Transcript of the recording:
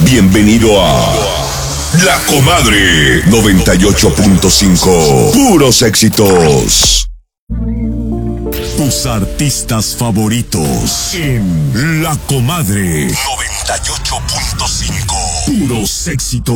Bienvenido a La Comadre 98.5. Puros éxitos. Tus artistas favoritos en La Comadre 98.5. Puros éxitos.